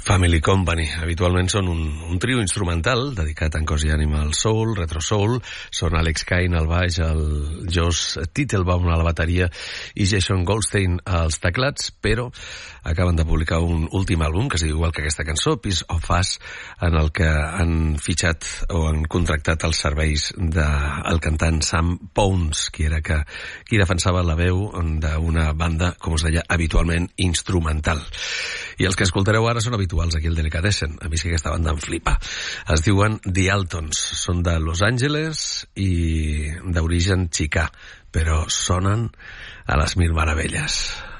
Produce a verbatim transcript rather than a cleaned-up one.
Family Company. Habitualment són un, un trio instrumental dedicat en cos i ànima al soul, retro soul. Són Alex Kane al baix, el Josh Titelbaum a la bateria i Jason Goldstein als teclats, però acaben de publicar un últim àlbum que es diu igual que aquesta cançó, Piece of Us, en el que han fitxat o han contractat els serveis del cantant Sam Pounds, qui era que, qui defensava la veu d'una banda, com us deia, habitualment instrumental. I els que escoltareu ara són habituals aquí al Delicatessen. A mi sí que aquesta banda em flipa. Es diuen The Altons, són de Los Angeles i d'origen xicà, però sonen a les mil meravelles.